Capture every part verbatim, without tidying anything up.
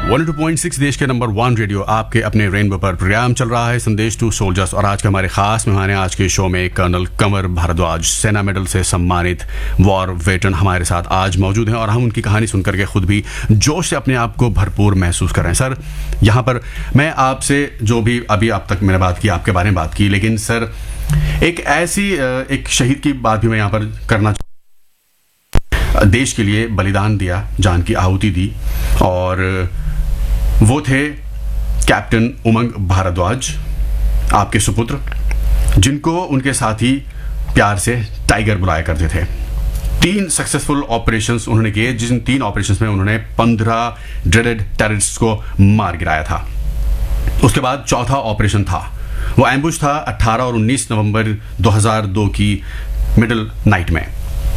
One two point six देश के number one radio आपके अपने रेनबो पर प्रोग्राम चल रहा है संदेश टू सोल्जर्स। और आज के हमारे खास मेहमान हैं आज के शो में कर्नल कंवर भारद्वाज, सेना मेडल से सम्मानित वॉर वेटरन हमारे साथ आज मौजूद हैं और हम उनकी कहानी सुनकर के खुद भी जोश से अपने आप को भरपूर महसूस कर रहे हैं। सर, यहाँ पर मैं आपसे जो भी अभी अब तक मैंने बात की आपके बारे में बात की, लेकिन सर एक ऐसी एक शहीद की बात भी मैं यहाँ पर करना, देश के लिए बलिदान दिया, जान की आहुति दी, और वो थे कैप्टन उमंग भारद्वाज, आपके सुपुत्र, जिनको उनके साथी प्यार से टाइगर बुलाया करते थे। तीन सक्सेसफुल ऑपरेशंस उन्होंने किए, जिन तीन ऑपरेशंस में उन्होंने पंद्रह ड्रेडेड टेररिस्ट्स को मार गिराया था। उसके बाद चौथा ऑपरेशन था, वो एम्बुश था अठारह और उन्नीस नवंबर दो हज़ार दो की मिडिल नाइट में।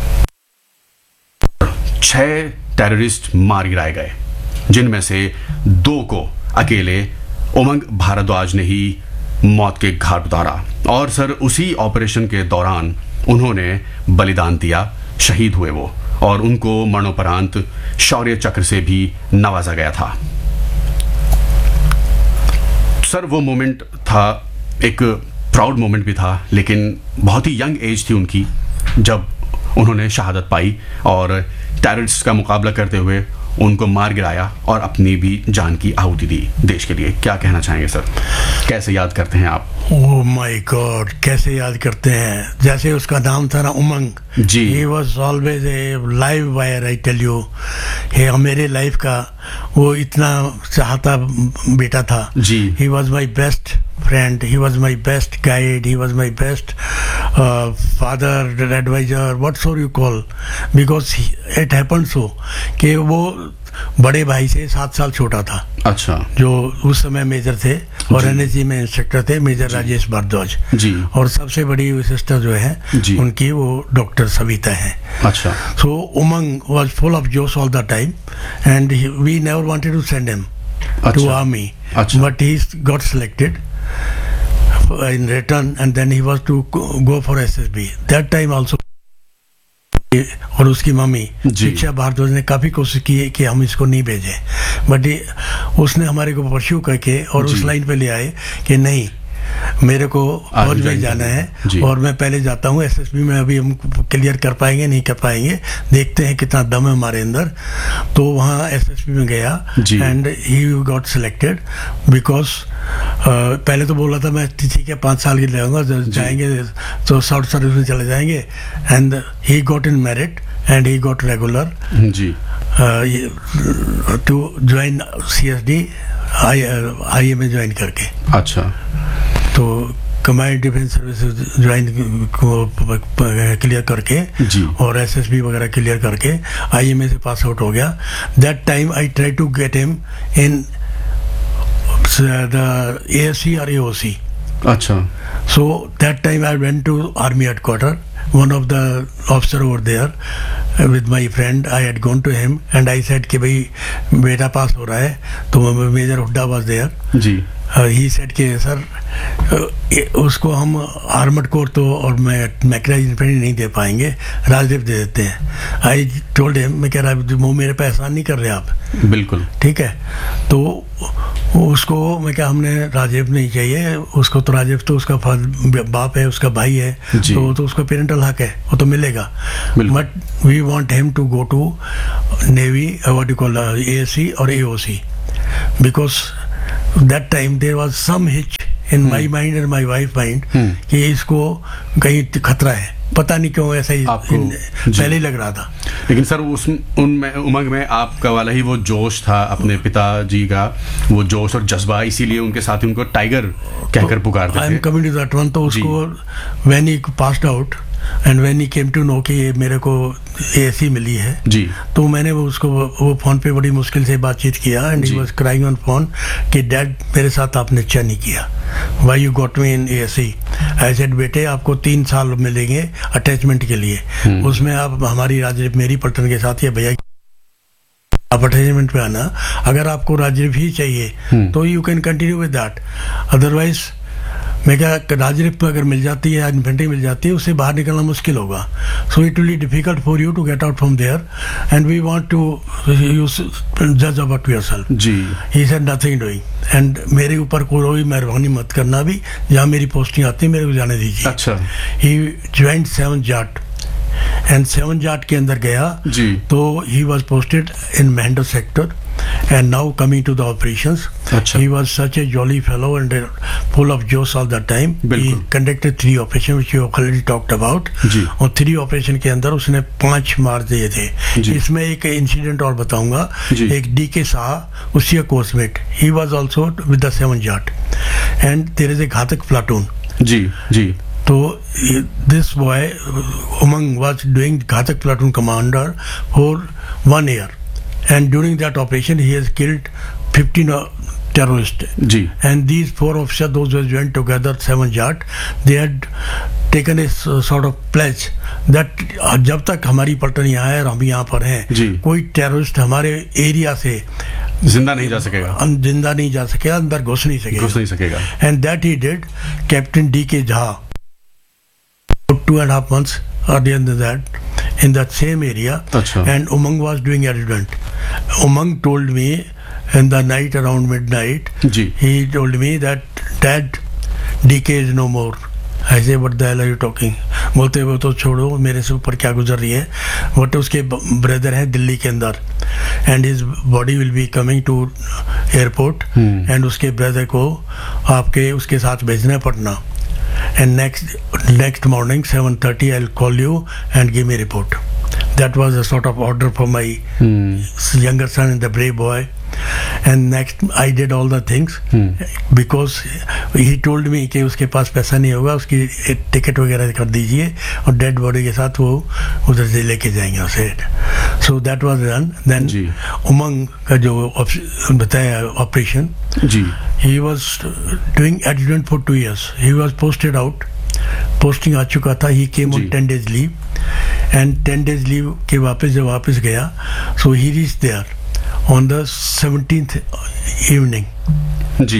छह टेररिस्ट मार गिराए गए, जिनमें से दो को अकेले उमंग भारद्वाज ने ही मौत के घाट उतारा। और सर उसी ऑपरेशन के दौरान उन्होंने बलिदान दिया, शहीद हुए वो, और उनको मरणोपरांत शौर्य चक्र से भी नवाजा गया था। सर वो मोमेंट था, एक प्राउड मोमेंट भी था, लेकिन बहुत ही यंग एज थी उनकी जब उन्होंने शहादत पाई और टेररिस्ट का मुकाबला करते हुए उनको मार गिराया और अपनी भी जान की आहुति दी देश के लिए। क्या कहना चाहेंगे सर, कैसे याद करते हैं आप? ओह माय गॉड, कैसे याद करते हैं। जैसे उसका नाम था ना उमंग जी, he was always a live wire, I tell you. ये मेरे लाइफ का वो इतना चाहता बेटा था जी। He was my best friend, he was my best guide, he was my best uh, father, advisor, whatsoever you call, because he, it happened so कि वो बड़े भाई से सात साल छोटा था। अच्छा। जो उस समय मेजर थे और एनएसजी में इंस्ट्रक्टर थे, मेजर राजेश भारद्वाज जी। और सबसे बड़ी सिस्टर जो है जी, उनकी वो डॉक्टर सविता है। अच्छा। सो उमंग was full of josh all the time and he, we never wanted to send him अच्छा, to army अच्छा, but he got selected in return and then he was to go for S S B that time also। और उसकी mummy शिक्षा भारद्वाज ने काफी कोशिश की कि हम इसको नहीं भेजें, बट उसने हमारे को परस्यू करके और उस लाइन पे ले आए कि नहीं, मेरे को फौज में जाना है और मैं पहले जाता हूँ एसएसबी में। अभी हम क्लियर कर पाएंगे नहीं कर पाएंगे, देखते हैं कितना दम है हमारे अंदर। तो वहाँ एसएसबी में गया and he got selected because पहले तो बोला था मैं ठीक है पाँच साल की लगूंगा, जाएंगे तो शॉर्ट सर्विस में चले जाएंगे। And he got in merit and he got regular ji to join CSD आई आई ए में ज्वाइन करके। अच्छा। तो command defence services join clear करके जी, और एसएसबी वगैरह क्लियर करके आईएमए से पास आउट हो गया। That time I try to get him in the ASC और एओसी। अच्छा। So that time I went to army headquarter, one of the officer over there uh, with my friend, I had gone to him and I said कि भाई बेटा पास हो रहा है, तो major Hooda was there ji. uh, he said कि sir uh, उसको हम आर्मड कोर तो और मैकेनाइज्ड इन्फेंट्री नहीं दे पाएंगे, राजदीप दे देते हैं। आई टोल्ड हिम, मैं कह रहा वो मेरे पे एहसान नहीं कर रहे आप। बिल्कुल ठीक है। तो उसको मैं क्या, हमने राजीव नहीं चाहिए उसको, तो राजीव तो उसका बाप है, उसका भाई है, तो तो उसका पेरेंटल हक है, वो तो मिलेगा। But we want him to go to navy, what you call ASC और AOC, because that time there was some hitch in my mind and my wife mind कि इसको कहीं खतरा है, पता नहीं क्यों ऐसा ही पहले ही लग रहा था। लेकिन सर उस उनमें उमंग में आपका वाला ही वो जोश था, अपने पिताजी का वो जोश और जज्बा, इसीलिए उनके साथ उनको टाइगर कहकर पुकारते थे। I am coming to that one. तो उसको when he passed out and when he came to know कि मेरे को एएससी मिली है जी, तो मैंने वो उसको वो फोन पे बड़ी मुश्किल से बातचीत किया and he was crying on phone कि डैड मेरे साथ आपने अच्छा नहीं किया, why you got me in ASC. I said बेटे आपको तीन साल मिलेंगे अटैचमेंट के लिए, उसमें आप हमारी राजदीप मेरी पलटन के साथ या भैया आप अटैचमेंट पे आना, अगर आपको राजदीप ही चाहिए तो you can continue with that, otherwise मैं क्या राजरिप अगर मिल जाती है, इन्फेंट्री मिल जाती है, उससे बाहर निकलना मुश्किल होगा. So it will be difficult for you to get out from there and we want to you जज about yourself. Ji. He said nothing doing and मेरे ऊपर कोई मेहरबानी मत करना, भी जहाँ मेरी पोस्टिंग आती है मेरे को जाने दीजिए. अच्छा. ही joint seven Jat and seven Jat के अंदर गया जी. तो he was posted in मेहंडर sector and now coming to the operations. Achha. He was such a jolly fellow and uh, full of josh all the time. Bilkul. He conducted three operations which you already talked about. जी. और three operation के अंदर उसने पांच मार दिए थे. इसमें एक इंसिडेंट और बताऊंगा. एक डी के शाह उसी coursemate, he was also with the seven Jat and there is a घातक प्लाटून. जी जी. तो this boy Umang was doing घातक platoon commander for one year. And during that operation, he has killed fifteen uh, terrorists. Ji. And these four officers, those who joined together, seven Jat, they had taken a uh, sort of pledge that uh, जब तक हमारी पलटन यहाँ है और हम यहाँ पर हैं, कोई टेररिस्ट हमारे एरिया से जिंदा नहीं जा सकेगा. जिंदा नहीं जा सकेगा, अंदर घुस नहीं सकेगा. घुस नहीं सकेगा. And that he did. Captain D K Jha, for two and a half months earlier than that, in that same area. Achha. And Umang was doing adjutant. Umang told me in the night around midnight, Ji. he told me that Dad, D K is no more. I say, what the hell are you talking? बोलते वो तो छोड़ो, मेरे से ऊपर क्या गुजर रही है. बट उसके ब्रदर हैं दिल्ली के अंदर and his body will be coming to airport and उसके ब्रदर को आपके उसके साथ भेजना है Patna. And next next morning seven thirty I'll call you and give me a report. That was a sort of order for my hmm. younger son and the brave boy. And next I did all the things hmm. because he told me कि उसके पास पैसा नहीं होगा, उसकी ticket वगैरह कर दीजिए और डेड बॉडी के साथ वो उधर से लेके जाएंगे उसे. So that was done. Then उमंग का जो बताया operation, he was doing adjutant for two years. He was posted out. Posting आ चुका था. ही came on ten days leave and ten days leave के वापस जब वापस गया, सो ही reach there on the seventeenth evening. Ji.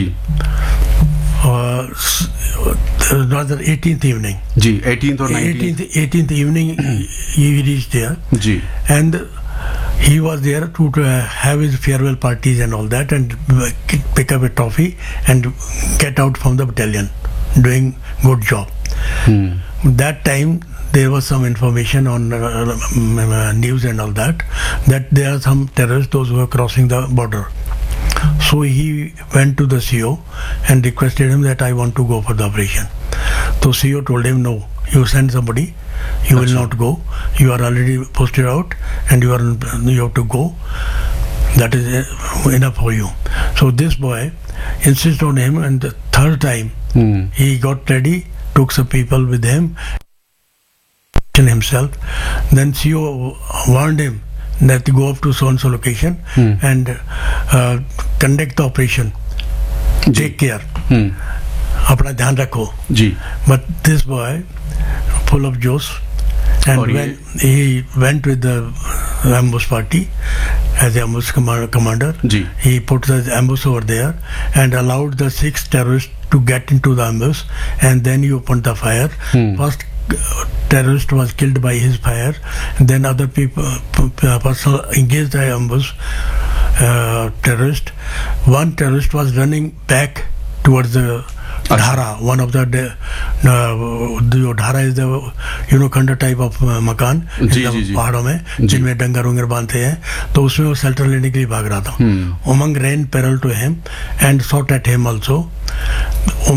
rather eighteenth evening. Ji. eighteenth or nineteenth. eighteenth evening he reached there. Ji. And he was there to, to uh, have his farewell parties and all that and pick up a trophy and get out from the battalion doing good job. Hmm. That time there was some information on uh, uh, news and all that that there are some terrorists, those who are crossing the border. So he went to the C O and requested him that I want to go for the operation. So C O told him, no, you send somebody, you will not go. You are already posted out and you are you have to go. That is enough for you. So this boy insisted on him, and the third time hmm. he got ready, took some people with him himself. Then C O warned him that to go up to so and so location hmm. and uh, conduct the operation. Ji. Take care. Hmm. अपना ध्यान रखो. जी. But this boy, full of josh, and और when he went with the ambush party as the ambush commander, ji. he put the ambush over there and allowed the six terrorists to get into the ambush, and then he opened the fire. Hmm. First terrorist was killed by his fire, and then other people person engaged the ambush uh, terrorist. One terrorist was running back towards the Dhara, one of the uh, the Dhara is the you know खंडर type of uh, मकान पहाड़ों में जिनमें डंगर उंगर बांधते हैं, तो उसमें वो शेल्टर लेने के लिए भाग रहा था. उमंग ran parallel to him and shot at him also.